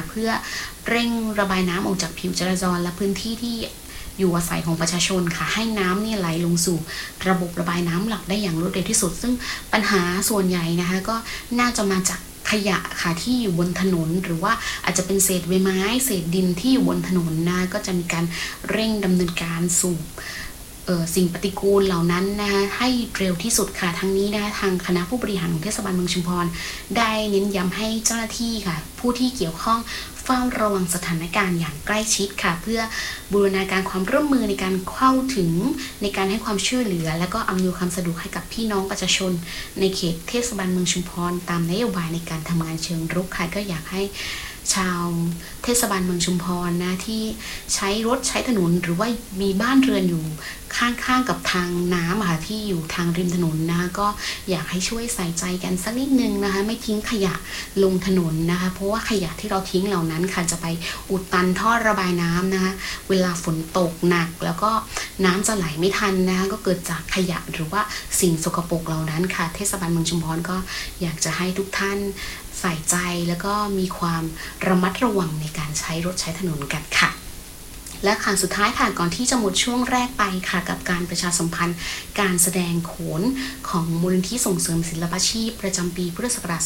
เพื่อเร่งระบายน้ำออกจากผิวจราจรและพื้นที่ที่อยู่อาศัยของประชาชนค่ะให้น้ำเนี่ยไหลลงสู่ระบบระบายน้ำหลักได้อย่างรวดเร็วที่สุดซึ่งปัญหาส่วนใหญ่นะคะก็น่าจะมาจากขยะค่ะที่อยู่บนถนนหรือว่าอาจจะเป็นเศษใบไม้เศษดินที่อยู่บนถนนนะก็จะมีการเร่งดำเนินการสูบสิ่งปฏิกูลเหล่านั้นนะคะให้เร็วที่สุดค่ะทั้งนี้นะคะทางคณะผู้บริหารของเทศบาลเมืองชุมพรได้เน้นย้ำให้เจ้าหน้าที่ค่ะผู้ที่เกี่ยวข้องเฝ้าระวังสถานการณ์อย่างใกล้ชิดค่ะเพื่อบูรณาการความร่วมมือในการเข้าถึงในการให้ความช่วยเหลือและก็อำนวยความสะดวกให้กับพี่น้องประชาชนในเขตเทศบาลเมืองชุมพรตามนโยบายในการทำงานเชิงรุกค่ะก็อยากให้ชาวเทศบาลเมืองชุมพรนะที่ใช้รถใช้ถนนหรือว่ามีบ้านเรือนอยู่ข้างๆกับทางน้ำค่ะที่อยู่ทางริมถนนนะคะก็อยากให้ช่วยใส่ใจกันสักนิดนึงนะคะไม่ทิ้งขยะลงถนนนะคะเพราะว่าขยะที่เราทิ้งเหล่านั้นค่ะจะไปอุดตันท่อระบายน้ำนะคะเวลาฝนตกหนักแล้วก็น้ำจะไหลไม่ทันนะคะก็เกิดจากขยะหรือว่าสิ่งสกปรกเหล่านั้นค่ะเทศบาลเมืองชุมพรก็อยากจะให้ทุกท่านใส่ใจแล้วก็มีความระมัดระวังในการใช้รถใช้ถนนกันค่ะและข่าวสุดท้ายค่ะก่อนที่จะหมดช่วงแรกไปค่ะกับการประชาสัมพันธ์การแสดงโขนของมูลนิธิส่งเสริมศิลปาชีพประจำปีพุทธศักราช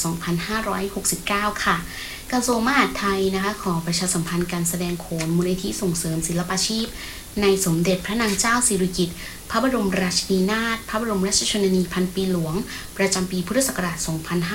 2569 ค่ะกระทรวงมหาดไทยนะคะขอประชาสัมพันธ์การแสดงโขนมูลนิธิส่งเสริมศิลปาชีพในสมเด็จพระนางเจ้าสิริกิติ์พระบรมราชินีนาถพระบรมราชชนนีพันปีหลวงประจำปีพุทธศักราช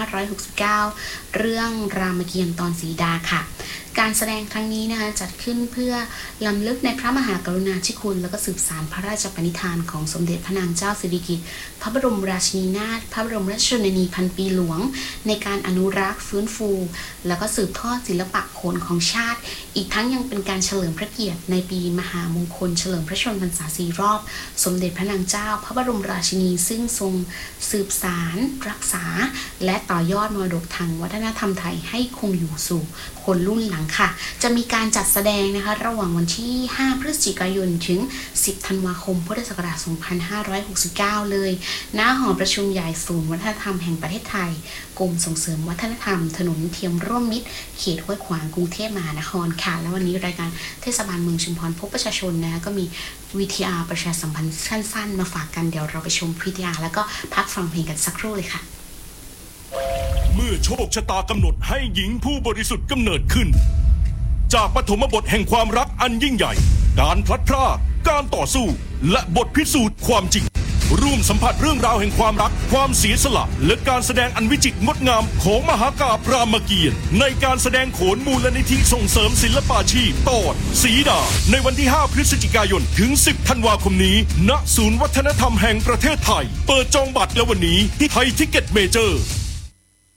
2569 เรื่องรามเกียรติ์ตอนสีดาค่ะการแสดงครั้งนี้นะคะจัดขึ้นเพื่อรำลึกในพระมหากรุณาธิคุณและก็สืบสานพระราชปณิธานของสมเด็จพระนางเจ้าสิริกิติ์พระบรมราชินีนาถพระบรมราชชนนีพันปีหลวงในการอนุรักษ์ฟื้นฟูแล้วก็สืบทอดศิลปะโขนของชาติอีกทั้งยังเป็นการเฉลิมพระเกียรติในปีมหามงคลเฉลิมพระชนมพรรษา4 รอบสมเด็จพระนางเจ้าพระบรมราชินีซึ่งทรงสืบสานรักษาและต่อยอดมรดกทางวัฒนธรรมไทยให้คงอยู่สู่คนรุ่นหลังค่ะจะมีการจัดแสดงนะคะระหว่างวันที่ 5 พฤศจิกายนถึง 10 ธันวาคม พุทธศักราช 2569 เลยณหอประชุมใหญ่ศูนย์วัฒนธรรมแห่งประเทศไทยกรมส่งเสริมวัฒนธรรมถนนเทียมร่วมมิตรเขตห้วยขวางกรุงเทพมหานครค่ะและวันนี้รายการเทศบาลเมืองชุมพรพบประชาชนนะคะก็มี VTR ประชาสัมพันธ์สั้นๆมาฝากกันเดี๋ยวเราไปชม VTR แล้วก็พักฟังเพลงกันสักครู่เลยค่ะเมื่อโชคชะตากำหนดให้หญิงผู้บริสุทธิ์กำเนิดขึ้นจากปฐมบทแห่งความรักอันยิ่งใหญ่การพลัดพรากการต่อสู้และบทพิสูจน์ความจริงร่วมสัมผัสเรื่องราวแห่งความรักความเสียสละและการแสดงอันวิจิตรงดงามของมหากาพย์รามเกียรติ์ในการแสดงโขนมูลนิธิส่งเสริมศิลปาชีพตอนสีดาในวันที่ 5 พฤศจิกายนถึง 10 ธันวาคมนี้ณศูนย์วัฒนธรรมแห่งประเทศไทยเปิดจองบัตรแล้ววันนี้ที่ไทยทิกเก็ตเมเจอร์